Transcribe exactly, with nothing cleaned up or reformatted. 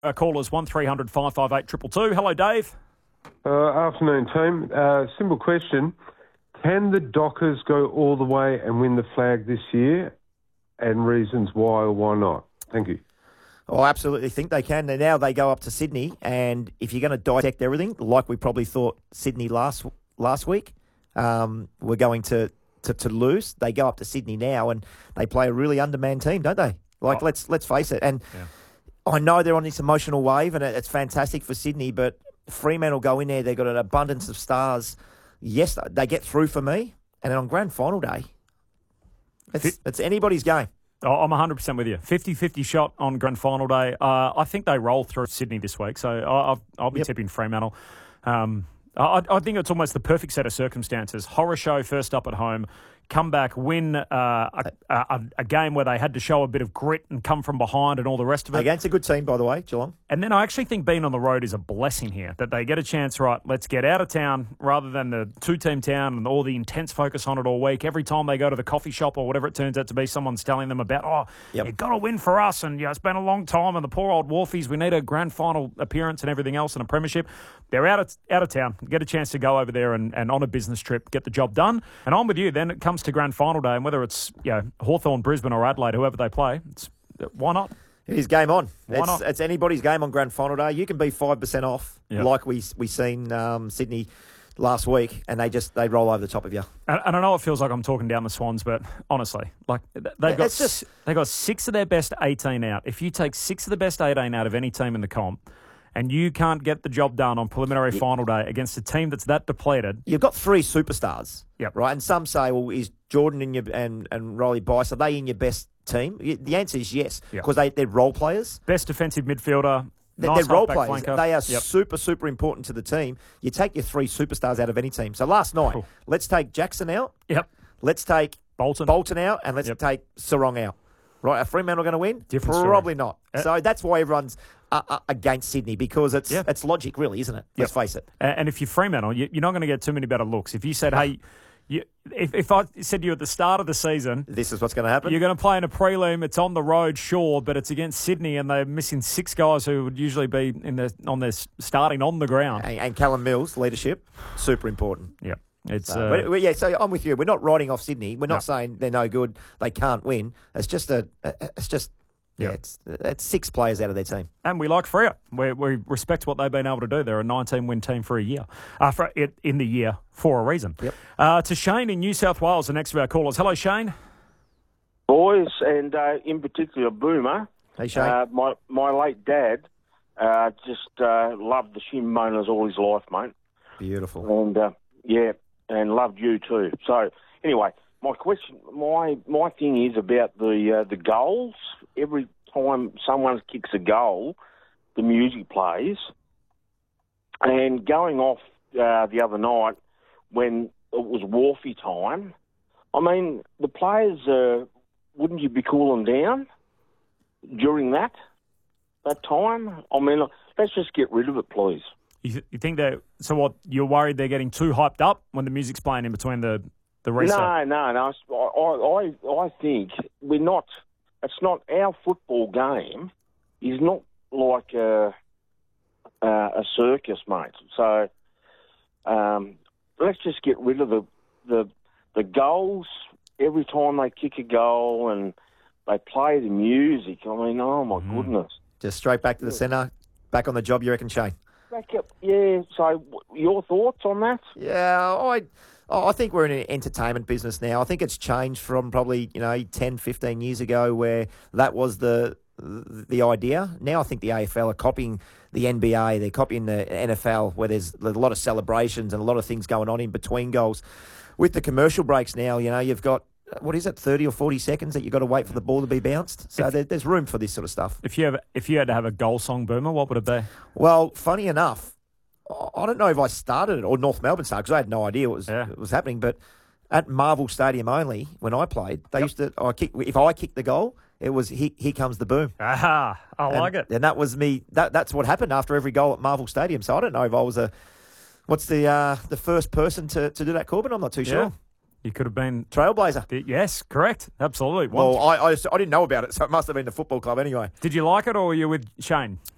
Uh, callers one three hundred five five eight two two two. Hello, Dave. Uh, afternoon, team. Uh, simple question. Can the Dockers go all the way and win the flag this year, and reasons why or why not? Thank you. Oh, I absolutely think they can. And now they go up to Sydney, and if you're going to dissect everything, like we probably thought Sydney last last week, um, we're going to, to, to lose. They go up to Sydney now, and they play a really undermanned team, don't they? Like, oh. let's let's face it. And yeah. I know they're on this emotional wave, and it's fantastic for Sydney, but Fremantle go in there, they've got an abundance of stars. Yes, they get through for me, and then on grand final day, it's, it's anybody's game. Oh, I'm one hundred percent with you. fifty-fifty shot on grand final day. Uh, I think they roll through Sydney this week, so I'll, I'll be yep. tipping Fremantle. Um, I, I think it's almost the perfect set of circumstances. Horror show first up at home, come back, win uh, a, a, a game where they had to show a bit of grit and come from behind and all the rest of it. Against a good team, by the way, Geelong. And then I actually think being on the road is a blessing here, that they get a chance, right, let's get out of town rather than the two-team town and all the intense focus on it all week. Every time they go to the coffee shop or whatever it turns out to be, someone's telling them about, oh, yep. you've got to win for us, and you know, it's been a long time, and the poor old Wharfies, we need a grand final appearance and everything else and a premiership. They're out of, out of town, get a chance to go over there and, and on a business trip, get the job done. And I'm with you. Then it comes to grand final day, and whether it's you know Hawthorn, Brisbane or Adelaide, whoever they play, it's, why not? It is game on. Why it's, not? It's anybody's game on grand final day. You can be five percent off, yep. like we we seen um, Sydney last week, and they just they roll over the top of you. And, and I know it feels like I'm talking down the Swans, but honestly, like they've got just, they got six of their best eighteen out. If you take six of the best eighteen out of any team in the comp, and you can't get the job done on preliminary final day against a team that's that depleted. You've got three superstars, yep. right? And some say, well, is Jordan in your, and, and Riley Bice, are they in your best team? The answer is yes, because yep. they, they're role players. Best defensive midfielder, They're, nice they're role players. Flanker. They are yep. super, super important to the team. You take your three superstars out of any team. So last night, cool. let's take Jackson out. Yep. Let's take Bolton, Bolton out, and let's yep. take Sarong out. Right, are Fremantle going to win? Different Probably story. not. Yep. So that's why everyone's uh, uh, against Sydney, because it's yep. it's logic, really, isn't it? Let's yep. face it. And if you're Fremantle, you're not going to get too many better looks. If you said, hey, you, if, if I said to you at the start of the season, this is what's going to happen. You're going to play in a prelim. It's on the road, sure, but it's against Sydney, and they're missing six guys who would usually be in the on their starting on the ground. And, and Callum Mills, leadership, super important. Yeah. It's so, uh, but, but yeah, so I'm with you. We're not writing off Sydney. We're not no. saying they're no good. They can't win. It's just a. It's just. Yeah, yep. it's it's six players out of their team. And we like Freo. We we respect what they've been able to do. They're a nineteen-win team for a year, uh, for it in the year for a reason. Yep. Uh, to Shane in New South Wales, the next of our callers. Hello, Shane. Boys, and uh, in particular Boomer. Hey, Shane. Uh, my my late dad uh, just uh, loved the Shin Boners all his life, mate. Beautiful. And uh, yeah, and loved you too. So anyway. My question, my my thing is about the uh, the goals. Every time someone kicks a goal, the music plays. And going off uh, the other night when it was Wharfie time, I mean, the players, uh, wouldn't you be cooling down during that that time? I mean, let's just get rid of it, please. You, th- you think that? So what? You're worried they're getting too hyped up when the music's playing in between the. The no, no, no. I, I, I think we're not. It's not our football game. Is not like a, a, a circus, mate. So um, let's just get rid of the, the the goals every time they kick a goal and they play the music. I mean, oh my mm. goodness! Just straight back to the centre, back on the job. You reckon, Shane? Back up, yeah. So your thoughts on that? Yeah, I. Oh, I think we're in an entertainment business now. I think it's changed from probably, you know, ten, fifteen years ago where that was the the idea. Now I think the A F L are copying the N B A. They're copying the N F L where there's a lot of celebrations and a lot of things going on in between goals. With the commercial breaks now, you know, you've got, what is it, thirty or forty seconds that you've got to wait for the ball to be bounced. So there, there's room for this sort of stuff. If you have, if you had to have a goal song, Boomer, what would it be? Well, funny enough, I don't know if I started it or North Melbourne started because I had no idea what was, yeah. what was happening. But at Marvel Stadium only, when I played, they yep. used to. I kick, if I kicked the goal, it was here, here comes the boom. Aha, I and, like it. And that was me. That that's what happened after every goal at Marvel Stadium. So I don't know if I was a. What's the uh, the first person to, to do that, Corbin? I'm not too yeah. sure. You could have been Trailblazer. Yes, correct, absolutely. Well, I, I I didn't know about it, so it must have been the football club anyway. Did you like it, or were you with Shane?